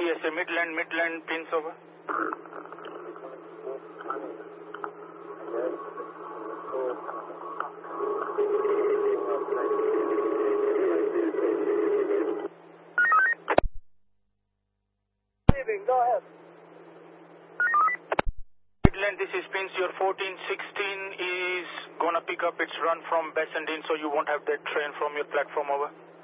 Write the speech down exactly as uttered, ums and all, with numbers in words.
S A Midland, Midland, pins over. Go ahead. Midland, this is pins. Your fourteen sixteen is gonna pick up its run from Bassendean, so you won't have that train from your platform over.